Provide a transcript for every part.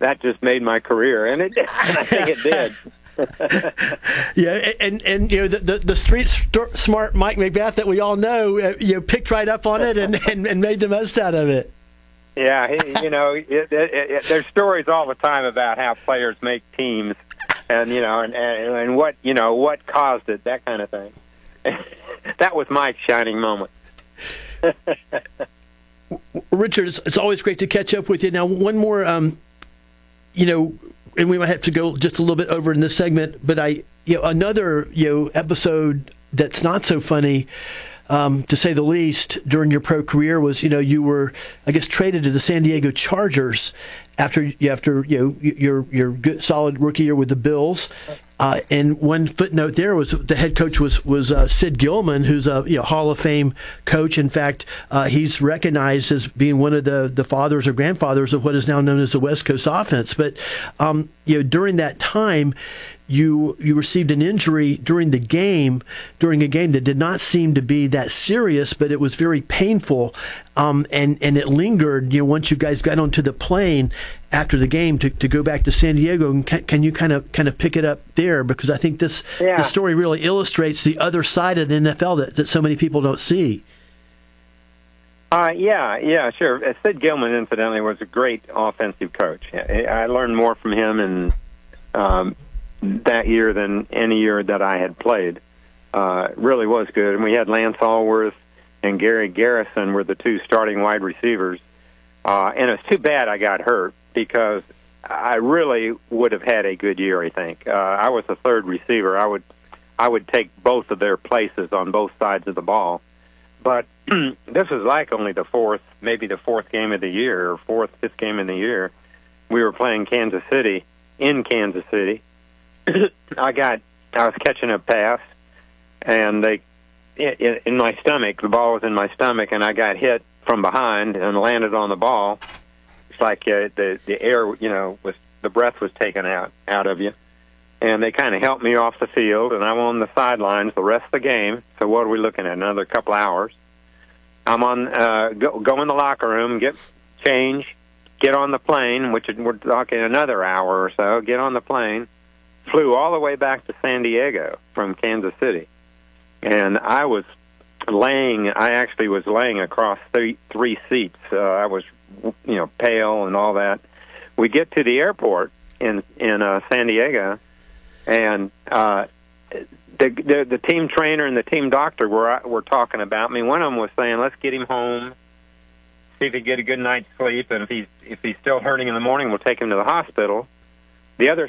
that just made my career, and it did. And I think it did. Yeah, and the street smart Mike McBath that we all know, picked right up on it and made the most out of it. Yeah, there's stories all the time about how players make teams, and and what caused it, that kind of thing. That was my shining moment. Richard, it's always great to catch up with you. Now, one more, and we might have to go just a little bit over in this segment, but another episode that's not so funny, to say the least, during your pro career was you were, I guess, traded to the San Diego Chargers after your good solid rookie year with the Bills. And one footnote there was the head coach was Sid Gilman, who's a Hall of Fame coach. In fact, he's recognized as being one of the fathers or grandfathers of what is now known as the West Coast offense. But during that time, you received an injury during a game that did not seem to be that serious, but it was very painful, and it lingered. Once you guys got onto the plane after the game to go back to San Diego, and can you kind of pick it up there, because I think this story really illustrates the other side of the NFL that so many people don't see. Yeah, sure. Sid Gilman, incidentally, was a great offensive coach. I learned more from him in that year than any year that I had played. Really was good. And we had Lance Allworth and Gary Garrison were the two starting wide receivers. And it's too bad I got hurt, because I really would have had a good year, I think. I was the third receiver. I would take both of their places on both sides of the ball. But this was like only the fourth game of the year, or fifth game of the year. We were playing Kansas City, in Kansas City. I was catching a pass, and in my stomach, the ball was in my stomach, and I got hit from behind and landed on the ball. It's like the air, the breath was taken out of you. And they kind of helped me off the field, and I'm on the sidelines the rest of the game. So what are we looking at, another couple hours? I'm on, go in the locker room, get change, get on the plane, which we're talking another hour or so, get on the plane. Flew all the way back to San Diego from Kansas City. And I actually was laying across three seats. I was, pale and all that. We get to the airport in San Diego, and the team trainer and the team doctor were talking about me. One of them was saying, "Let's get him home, see if he get a good night's sleep, and if he's still hurting in the morning, we'll take him to the hospital." The other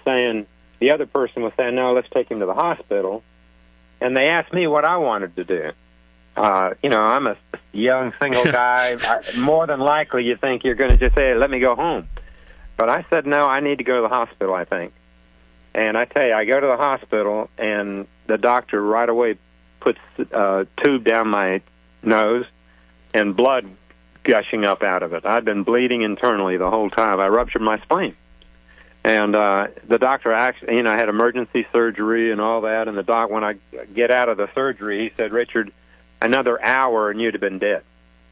person was saying, "No, let's take him to the hospital." And they asked me what I wanted to do. I'm a young single guy. More than likely, you think you're going to just say, "Let me go home." But I said, "No, I need to go to the hospital, I think." And I tell you, I go to the hospital, and the doctor right away puts a tube down my nose, and blood gushing up out of it. I'd been bleeding internally the whole time. I ruptured my spleen. And the doctor actually, I had emergency surgery and all that. And when I get out of the surgery, he said, "Richard, another hour and you'd have been dead."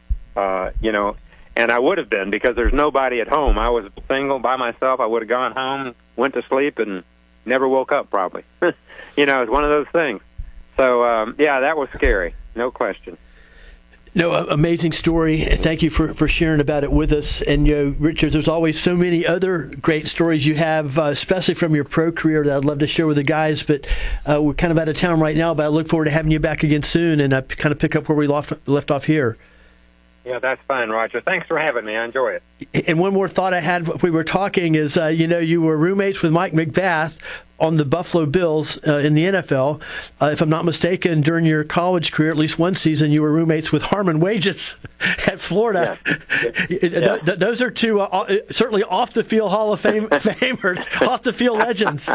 And I would have been, because there's nobody at home. I was single by myself. I would have gone home, went to sleep, and never woke up probably. It's one of those things. So, that was scary, no question. No, amazing story. Thank you for sharing about it with us. And, Richard, there's always so many other great stories you have, especially from your pro career, that I'd love to share with the guys. But we're kind of out of town right now, but I look forward to having you back again soon and kind of pick up where we left off here. Yeah, that's fine, Roger. Thanks for having me. I enjoy it. And one more thought I had when we were talking is, you were roommates with Mike McBath on the Buffalo Bills in the NFL. If I'm not mistaken, during your college career, at least one season, you were roommates with Harmon Wages at Florida. Yeah. Those are two certainly off-the-field Hall of Famers, off-the-field legends.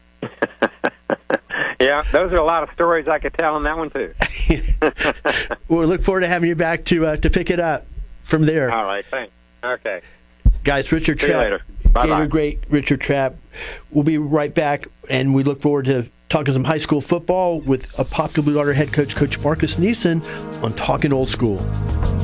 Yeah, those are a lot of stories I could tell on that one, too. We'll look forward to having you back to pick it up from there. All right, thanks. Okay. Guys, Richard Trapp. See you later. Bye-bye. Great Richard Trapp. We'll be right back, and we look forward to talking some high school football with a Pop Blue Darter head coach, Coach Marcus Neeson, on Talking Old School.